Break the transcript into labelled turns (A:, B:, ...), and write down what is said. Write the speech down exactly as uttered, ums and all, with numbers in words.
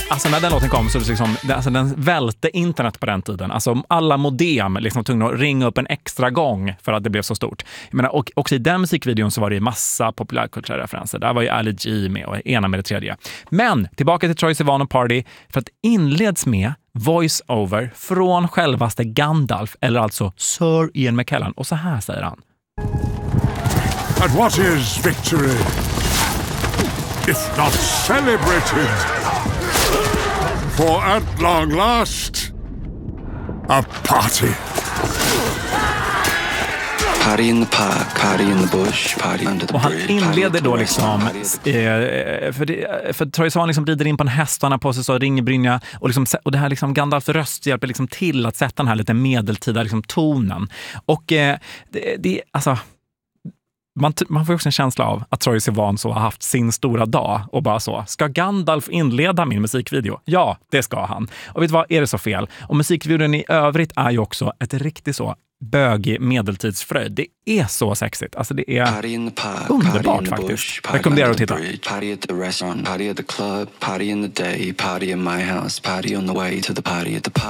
A: Alltså när den låten kom så det liksom, alltså den välte internet på den tiden. Alltså alla modem liksom tvungna att ringa upp en extra gång för att det blev så stort. Jag menar, och också i den musikvideon så var det massa populärkulturella referenser. Där var ju Ali G med och ena med det tredje. Men tillbaka till Troye Sivan och Party för att inleds med voice-over från självaste Gandalf, eller alltså Sir Ian McKellen. Och så här säger han.
B: And what is victory if not celebrated? For at long last, a party.
C: Party in the park, party in the bush, party under the
A: och han
C: bridge.
A: inleder då liksom, eh, för, det, för Troye Sivan liksom rider in på en häst och han har på sig så ringebrynja och, liksom, och det här liksom Gandalfs röst hjälper liksom till att sätta den här lite medeltida liksom tonen. Och eh, det, det, alltså... Man, man får också en känsla av att Troye Sivan så har haft sin stora dag och bara så, ska Gandalf inleda min musikvideo? Ja, det ska han. Och vet du vad, är det så fel? Och musikvideon i övrigt är ju också ett riktigt så bögig medeltidsfröjd. Det är så sexigt. Alltså det är
C: park,
A: underbart faktiskt. Rekommenderar att titta.
C: Party at the restaurant, party at the club, party in the day, party in my house, party on the way to the party at the park.